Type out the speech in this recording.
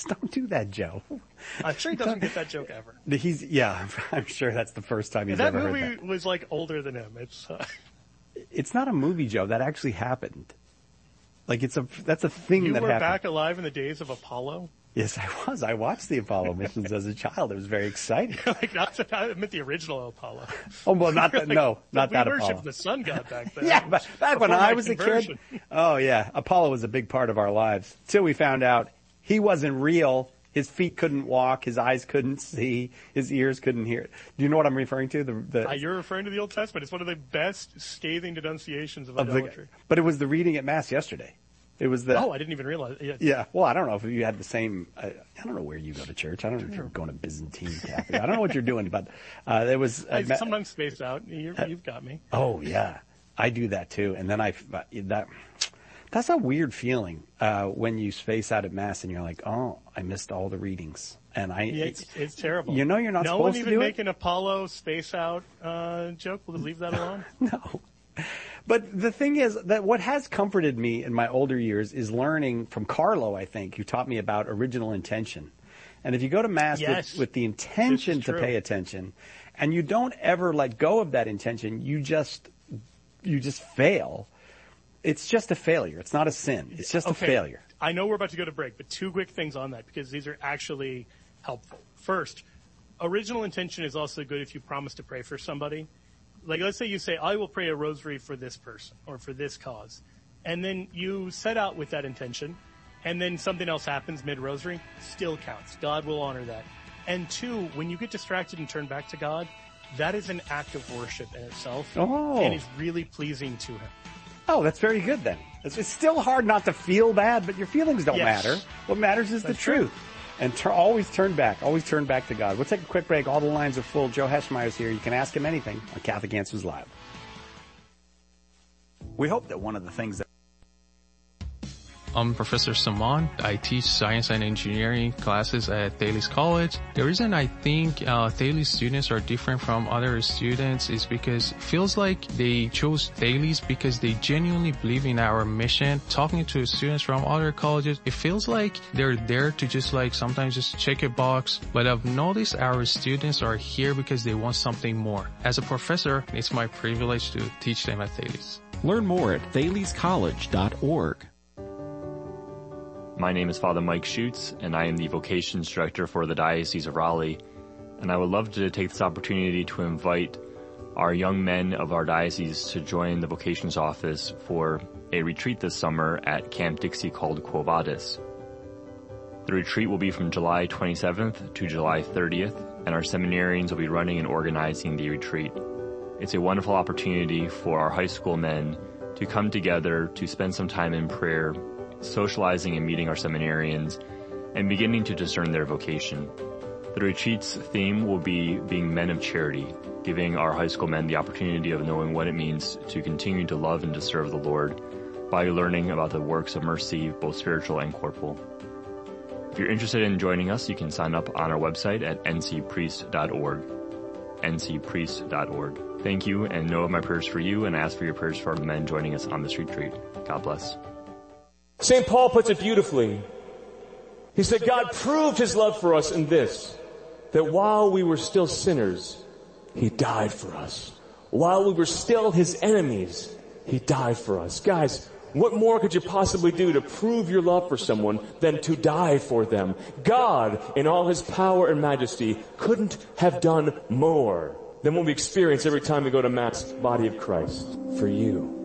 Mass. Don't do that, Joe. I'm sure he doesn't get that joke ever. I'm sure that's the first time he's that ever heard movie that. was like older than him. It's not a movie, Joe. That actually happened. Like that's a thing that happened. You were back alive in the days of Apollo? Yes, I was. I watched the Apollo missions as a child. It was very exciting. I meant the original Apollo. Oh, well, not that. No, not that Apollo. We worshipped the sun god back then. Yeah, but back when I was a kid. Oh, yeah. Apollo was a big part of our lives. Till we found out he wasn't real. His feet couldn't walk. His eyes couldn't see. His ears couldn't hear. Do you know what I'm referring to? You're referring to the Old Testament. It's one of the best scathing denunciations of idolatry. But it was the reading at Mass yesterday. It was I didn't even realize. Yeah. Well, I don't know if you had the same. I don't know where you go to church. I don't know if you're going to Byzantine Catholic. I don't know what you're doing, but there was. I sometimes space out. You've got me. Oh yeah, I do that too. And then that's a weird feeling when you space out at Mass and you're like, oh, I missed all the readings. And it's terrible. You know, you're not supposed to do it. No one even make an Apollo space out joke. We'll leave that alone. No. But the thing is that what has comforted me in my older years is learning from Carlo, I think, who taught me about original intention. And if you go to Mass with the intention to pay attention, and you don't ever let go of that intention, you just fail. It's just a failure. It's not a sin. It's just a failure. I know we're about to go to break, but two quick things on that because these are actually helpful. First, original intention is also good if you promise to pray for somebody. Like, let's say you say, I will pray a rosary for this person or for this cause. And then you set out with that intention, and then something else happens mid-rosary, still counts. God will honor that. And two, when you get distracted and turn back to God, that is an act of worship in itself and is really pleasing to Him. Oh, that's very good then. It's still hard not to feel bad, but your feelings don't matter. What matters is the truth. And always turn back to God. We'll take a quick break. All the lines are full. Joe Heschmeyer's here. You can ask him anything on Catholic Answers Live. We hope that one of the things that I'm Professor Saman. I teach science and engineering classes at Thales College. The reason I think Thales students are different from other students is because it feels like they chose Thales because they genuinely believe in our mission. Talking to students from other colleges, it feels like they're there to sometimes just check a box. But I've noticed our students are here because they want something more. As a professor, it's my privilege to teach them at Thales. Learn more at thalescollege.org. My name is Father Mike Schutz, and I am the Vocations Director for the Diocese of Raleigh. And I would love to take this opportunity to invite our young men of our diocese to join the Vocations Office for a retreat this summer at Camp Dixie called Quo Vadis. The retreat will be from July 27th to July 30th, and our seminarians will be running and organizing the retreat. It's a wonderful opportunity for our high school men to come together to spend some time in prayer, socializing and meeting our seminarians, and beginning to discern their vocation. The retreat's theme will be being men of charity, giving our high school men the opportunity of knowing what it means to continue to love and to serve the Lord by learning about the works of mercy, both spiritual and corporal. If you're interested in joining us, you can sign up on our website at ncpriest.org. ncpriest.org. Thank you, and know of my prayers for you, and ask for your prayers for the men joining us on this retreat. God bless. St. Paul puts it beautifully. He said, God proved His love for us in this, that while we were still sinners, He died for us. While we were still His enemies, He died for us. Guys, what more could you possibly do to prove your love for someone than to die for them? God, in all His power and majesty, couldn't have done more than what we experience every time we go to Mass, body of Christ, for you.